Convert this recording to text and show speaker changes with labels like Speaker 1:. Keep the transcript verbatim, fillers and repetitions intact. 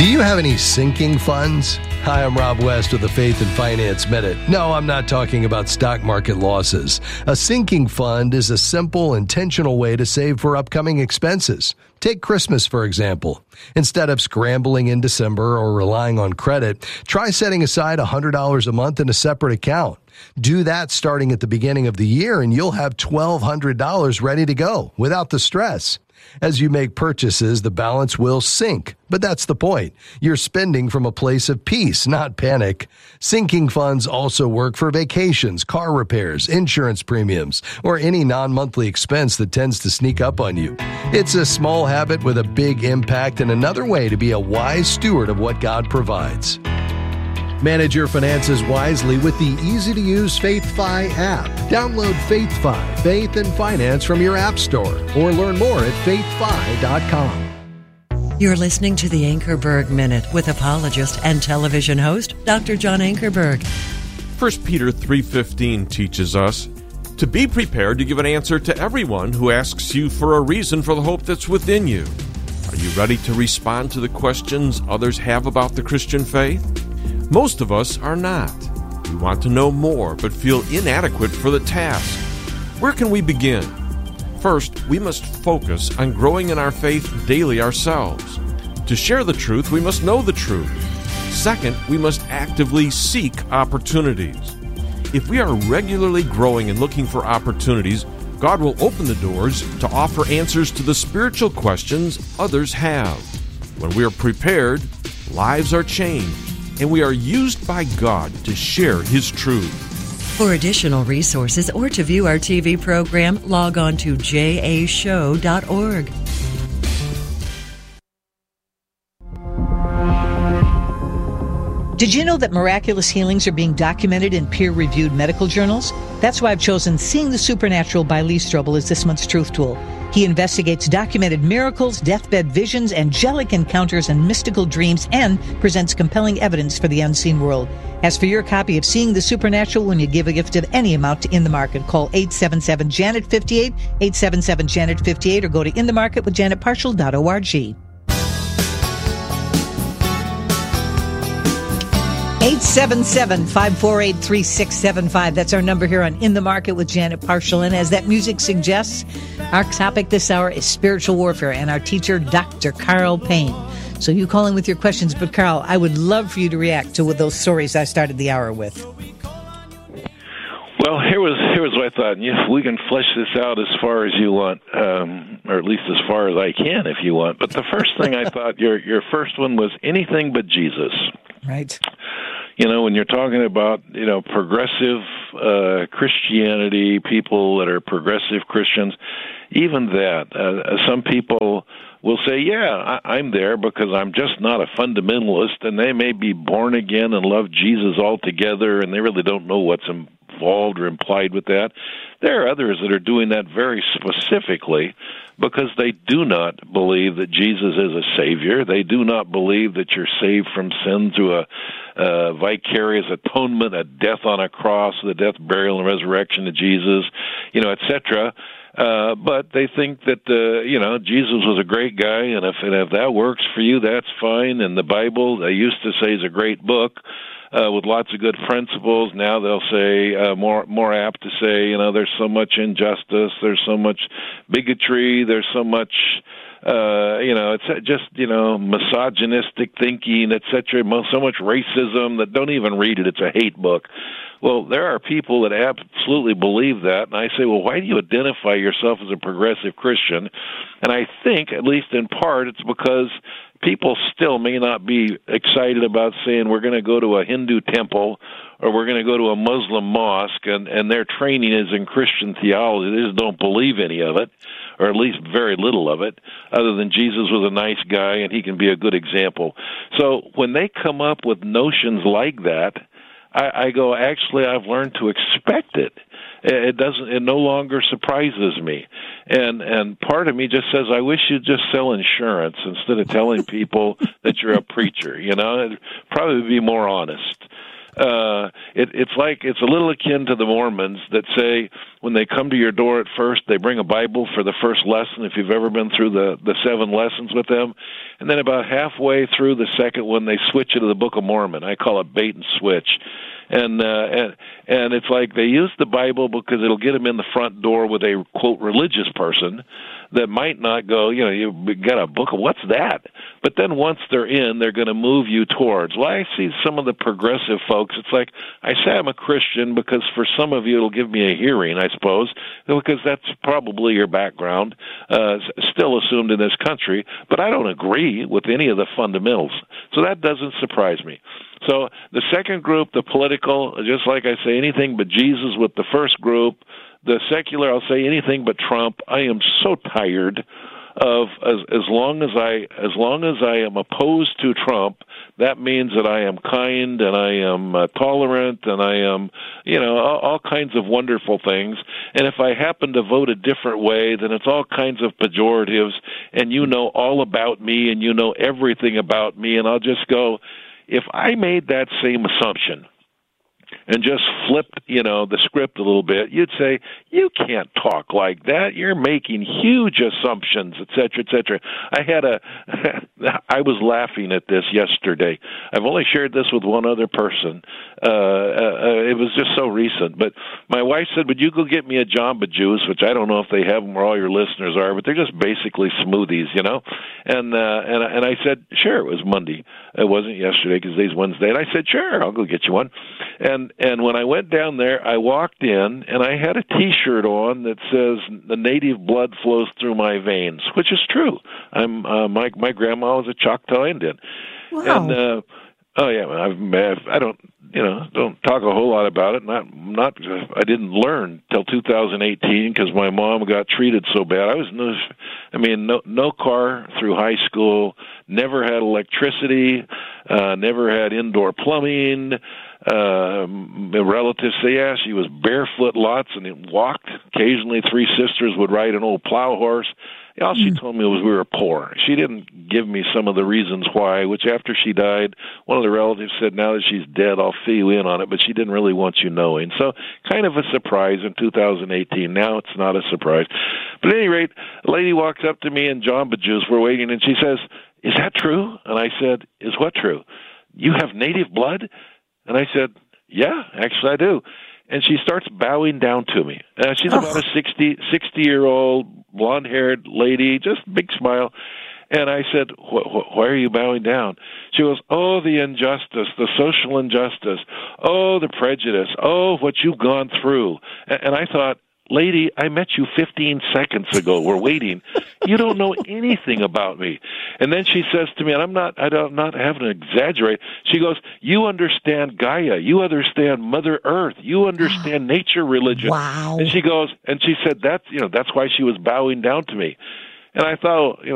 Speaker 1: Do you have any sinking funds? Hi, I'm Rob West with the Faith and Finance Minute. No, I'm not talking about stock market losses. A sinking fund is a simple, intentional way to save for upcoming expenses. Take Christmas, for example. Instead of scrambling in December or relying on credit, try setting aside one hundred dollars a month in a separate account. Do that starting at the beginning of the year, and you'll have twelve hundred dollars ready to go without the stress. As you make purchases, the balance will sink. But that's the point. You're spending from a place of peace, not panic. Sinking funds also work for vacations, car repairs, insurance premiums, or any non-monthly expense that tends to sneak up on you. It's a small habit with a big impact and another way to be a wise steward of what God provides. Manage your finances wisely with the easy-to-use FaithFi app. Download FaithFi, Faith and Finance from your app store, or learn more at faith fi dot com.
Speaker 2: You're listening to the Ankerberg Minute with apologist and television host, Doctor John Ankerberg.
Speaker 3: First Peter three fifteen teaches us to be prepared to give an answer to everyone who asks you for a reason for the hope that's within you. Are you ready to respond to the questions others have about the Christian faith? Most of us are not. We want to know more, but feel inadequate for the task. Where can we begin? First, we must focus on growing in our faith daily ourselves. To share the truth, we must know the truth. Second, we must actively seek opportunities. If we are regularly growing and looking for opportunities, God will open the doors to offer answers to the spiritual questions others have. When we are prepared, lives are changed, and we are used by God to share His truth.
Speaker 2: For additional resources or to view our T V program, log on to j a show dot org.
Speaker 4: Did you know that miraculous healings are being documented in peer-reviewed medical journals? That's why I've chosen Seeing the Supernatural by Lee Strobel as this month's Truth Tool. He investigates documented miracles, deathbed visions, angelic encounters, and mystical dreams, and presents compelling evidence for the unseen world. As for your copy of Seeing the Supernatural, when you give a gift of any amount to In the Market, call eight seven seven, Janet fifty-eight, eight seven seven, Janet fifty-eight, or go to in the market with janet partial dot org. eight seven seven, five four eight, three six seven five. That's our number here on In the Market with Janet Partial. And as that music suggests, our topic this hour is spiritual warfare, and our teacher, Doctor Carl Payne. So you call in with your questions, but Carl, I would love for you to react to those stories I started the hour with.
Speaker 5: Well, here was here was what I thought. Yeah, we can flesh this out as far as you want, um, or at least as far as I can, if you want. But the first thing I thought, your your first one was anything but Jesus.
Speaker 4: Right.
Speaker 5: You know, when you're talking about, you know, progressive uh, Christianity, people that are progressive Christians, even that, uh, some people will say, yeah, I- I'm there because I'm just not a fundamentalist, and they may be born again and love Jesus altogether, and they really don't know what's involved or implied with that. There are others that are doing that very specifically because they do not believe that Jesus is a Savior. They do not believe that you're saved from sin through a uh, vicarious atonement, a death on a cross, the death, burial, and resurrection of Jesus, you know, et cetera. Uh, but they think that, uh, you know, Jesus was a great guy, and if, and if that works for you, that's fine. And the Bible, they used to say, is a great book. Uh, with lots of good principles. Now they'll say, uh, more more apt to say, you know, there's so much injustice, there's so much bigotry, there's so much, uh, you know, it's just, you know, misogynistic thinking, et cetera, so much racism that don't even read it. It's a hate book. Well, there are people that absolutely believe that, and I say, well, why do you identify yourself as a progressive Christian? And I think, at least in part, it's because people still may not be excited about saying we're going to go to a Hindu temple or we're going to go to a Muslim mosque, and, and their training is in Christian theology. They just don't believe any of it, or at least very little of it, other than Jesus was a nice guy and he can be a good example. So when they come up with notions like that, I, I go, actually, I've learned to expect it. It doesn't. It no longer surprises me, and and part of me just says, I wish you'd just sell insurance instead of telling people that you're a preacher. You know, it'd probably be more honest. Uh, it, it's like it's a little akin to the Mormons that say when they come to your door at first, they bring a Bible for the first lesson, if you've ever been through the, the seven lessons with them. And then about halfway through the second one, they switch it to the Book of Mormon. I call it bait and switch. And, uh, and and it's like they use the Bible because it'll get them in the front door with a, quote, religious person that might not go, you know, you got a book of what's that? But then once they're in, they're going to move you towards. Well, I see some of the progressive folks. It's like, I say I'm a Christian because for some of you it'll give me a hearing, I suppose, because that's probably your background, uh, still assumed in this country. But I don't agree with any of the fundamentals. So that doesn't surprise me. So the second group, the political, just like I say, anything but Jesus with the first group. The secular, I'll say anything but Trump. I am so tired of as as long as I as long as I am opposed to Trump, that means that I am kind and I am uh, tolerant and I am, you know, all, all kinds of wonderful things. And if I happen to vote a different way, then it's all kinds of pejoratives. And you know all about me and you know everything about me. And I'll just go, if I made that same assumption and just flipped, you know, the script a little bit, you'd say, you can't talk like that. You're making huge assumptions, et cetera, et cetera. I had a, I was laughing at this yesterday. I've only shared this with one other person. Uh, uh, it was just so recent. But my wife said, would you go get me a Jamba Juice, which I don't know if they have them where all your listeners are, but they're just basically smoothies, you know? And, uh, and, and I said, sure, it was Monday. It wasn't yesterday because today's Wednesday. And I said, sure, I'll go get you one. And and when I went down there, I walked in, and I had a T-shirt on that says, the native blood flows through my veins, which is true. I'm uh, my my grandma was a Choctaw Indian.
Speaker 2: Wow.
Speaker 5: And, uh, oh, yeah, I've, I don't, you know, don't talk a whole lot about it. Not, not. I didn't learn till two thousand eighteen because my mom got treated so bad. I was, no, I mean, no, no car through high school. Never had electricity. Uh, never had indoor plumbing. Uh, relatives say, yeah, she was barefoot lots and walked. Occasionally, three sisters would ride an old plow horse. All she told me was we were poor. She didn't give me some of the reasons why, which after she died, one of the relatives said, now that she's dead, I'll fill you in on it, but she didn't really want you knowing. So kind of a surprise in two thousand eighteen. Now it's not a surprise. But at any rate, a lady walks up to me in Jamba Juice. We're waiting, and she says, is that true? And I said, is what true? You have native blood? And I said, yeah, actually I do. And she starts bowing down to me. Uh, she's oh. about a sixty, sixty-year-old, blonde-haired lady, just big smile. And I said, wh- wh- why are you bowing down? She goes, oh, the injustice, the social injustice, oh, the prejudice, oh, what you've gone through. And, and I thought, lady, I met you fifteen seconds ago. We're waiting. You don't know anything about me. And then she says to me, and I'm not, I don't, not having to exaggerate. She goes, you understand Gaia. You understand Mother Earth. You understand nature religion.
Speaker 2: Wow.
Speaker 5: And she goes, and she said, that's, you know, that's why she was bowing down to me. And I thought, you know,